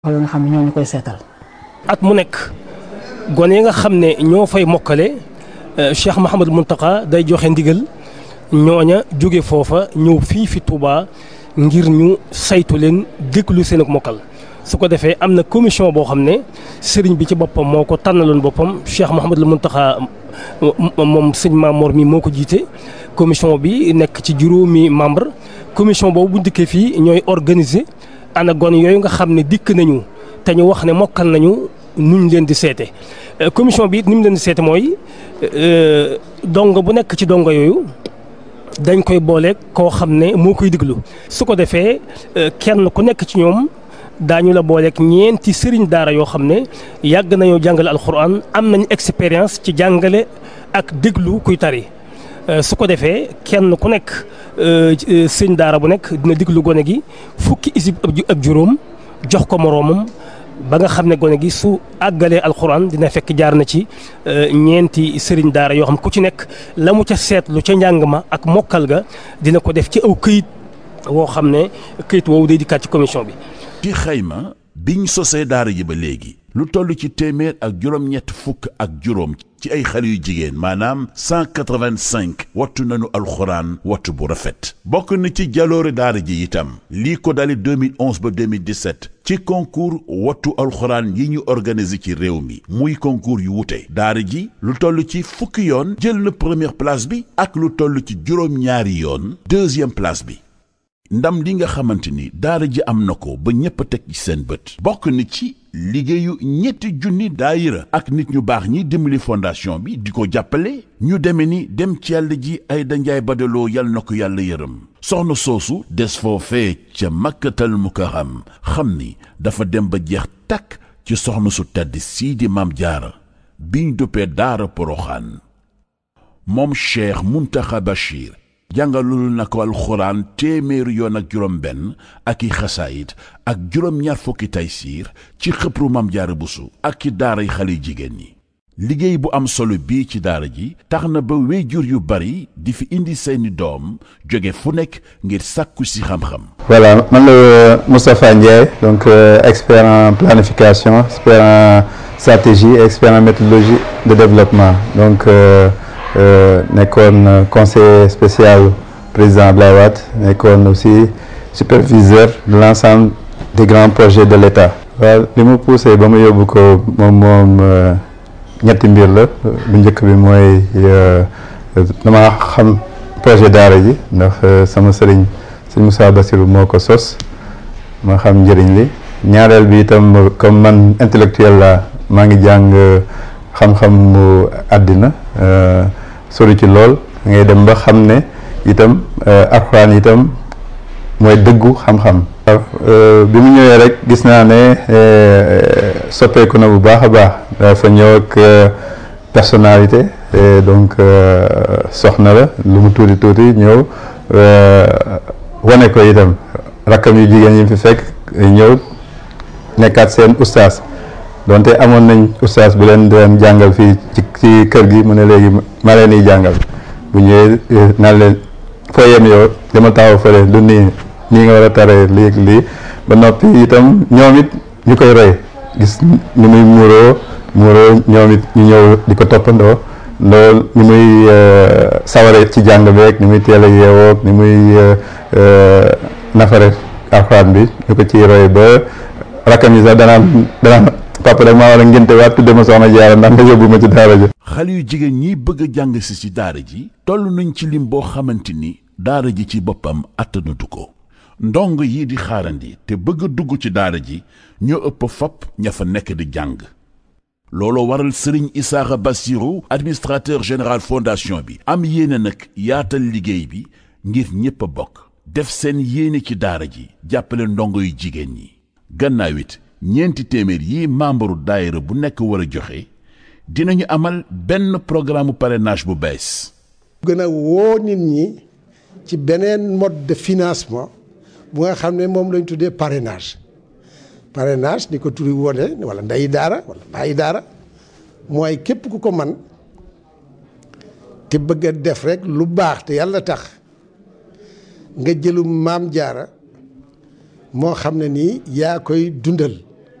wala nga xam ne ñoo ñu koy seetal. at mu nekk gone yi nga xam ne ñoo fay mokkale Cheikh Mouhamadou Mountakha day joxe ndigal ñooña jóge foofa ñëw fii fi Touba ngir ñu saytu leen déglu seen ak mokkal. su ko defee am na commission boo xam ne sëriñ bi ci boppam moo ko tànnaloon boppam Cheikh Mouhamadou Mountakha moom sëñ Mamor mi moo ko jiite. commission bi nekk ci juróomi membre commission boobu bu dikkee fii ñooy organiser ana gone yooyu nga xam ne dikk nañu te ñu wax ne mokkal nañu nuñ leen di seete. commission bi it ni mu leen di seete mooy dongo bu nekk ci dongo yooyu dañ koy boole koo xam ne moo koy diglu su ko defee kenn ku nekk ci ñoom daañu la booleeg ñeenti sëriñ daara yoo xam ne yàgg nañoo jàngale alxuraan am nañ expérience ci jàngale ak déglu kuy tari. su ko defee kenn ku nekk sëñ daara bu nekk dina diglu gone gi fukki isib ak juróom jox ko moroomam ba nga xam ne gone gi su àggalee alxuraan dina fekk jaar na ci ñeenti sëriñ daara yoo xam ku ci nekk la mu ca seetlu ca njàng ma ak mokkal ga dina ko def ci aw këyit woo xam ne këyit woowu day dikkaat ci commission bi. ci xayma biñ sosee daara ji ba léegi lu toll ci téeméer ak juróom-ñett fukk ak juróom ci ay xale yu jigéen maanaam 185 wattu nañu alxuraan wattu bu rafet bokk na ci jaloore daara ji itam lii ko dali 2011 ba 2017 ci concours wattu alxuraan yi ñu organisé ci réew mi muy concours yu wute daara ji lu toll ci fukki yoon jël na première place bi ak lu toll ci juróom-ñaari yoon deuxième place bi ndam li nga xamante ni daara ji am na ko ba ñépp a teg ci seen bët bokk na ci liggéeyu ñetti junni daayira ak nit ñu baax ñi dimbali fondation bi di ko jàppale ñu deme ni dem ci yàlla ji Ayda Njaay Badaloo yal na ko yàlla yërëm soxna soosu des foofee ca Makkatal Mukarram xam ni dafa dem ba jeex takk ci soxna su tedd sii di Maam Jaara biñ duppee daara Poroxaan moom Cheikh Muntaxa Bachir jàngalul na ko alxuraan téeméeri yoon ak juróom benn ak i xasaayit ak juróom-ñaar fukki taysiir ci xëpru Maam Jaara Buso ak ci daaray xale jigéen ñi liggéey bu am solo bii ci daara ji tax na ba wéyjur yu bari di fi indi seeni doom jóge fu nekk ngir sàkku si xam-xam. Voilà man la Moustapha Ndiaye donc expert en planification expert en stratégie et expert en méthodologie de développement donc nekkoon conseiller spécial président Abdoulaye Wade nekkoon aussi superviseur de l'ensemble des grands projets de l'État. waaw li mu poussé ba mu yóbbu ko moom ñetti mbir la bu njëkk bi mooy dama xam projet daara ji ndax sama sëriñ sëñ Moussa Bassirou moo ko sos ma xam njëriñ li ñaareel bi itam comme man intellectuel la maa ngi jàng xam-xam mu àddina sori ci lool ngay dem ba xam ne itam alxuraan itam mooy dëggu xam-xam. bi mu ñëwee rek gis naa ne soppeeku na bu baax a baax dafa ñëw ak personnalité donc soxna la lu mu tuuti tuuti ñëw wane ko itam rakkam yu jigéen yi fi fekk ñëw nekkaat seen ustaas donte amoon nañ ustaas bu leen doon jàngal fii ci kër gi mu ne léegi ma leen di jàngal bu ñëwee naan leen foo yem yow dama taxaw fële du nii nga war a taree lii ba noppi itam ñoom it ñu koy roy gis ni muy muuroo ñoom it ñu ñëw di ko toppandoo loolu ni muy saware ci jàng beeg ni muy teel a yeewoog ni muy nafare alxuraan bi ñu ko ciy roy ba rakkam yi sax danaan papa rek maa war a ngénte waat tudde ma soxna Jaara ndax nga yóbbu ma ci daara ji. xale yu jigéen ñi bëgg a jàng si ci daara ji toll nañ ci lim boo xamante ni daara ji ci boppam attanatu ko ndong yi di xaarandi te bëgg a dugg ci daara ji ñoo ëpp fopp ña fa nekk di jàng looloo waral sëriñ Isaaxa Bassirou administrateur général fondation bi am yéene nag yaatal liggéey bi ngir ñépp a bokk def seen yéene ci daara ji jàppale ndongo yu jigéen ñi gannaaw it ñeenti téeméer yi membre daayira bu nekk war a joxe dinañu amal benn programme parrainage bu bees. gën a woo nit ñi ci beneen mode de financement bu nga xam ne moom lañ tuddee parrainage ni ko turi wone wala ndeyi daara wala bàyyi daara mooy képp ku ko man te bëgg a def rek lu baax te yàlla tax nga jëlu Maam Jaara moo xam ne nii yaa koy dundal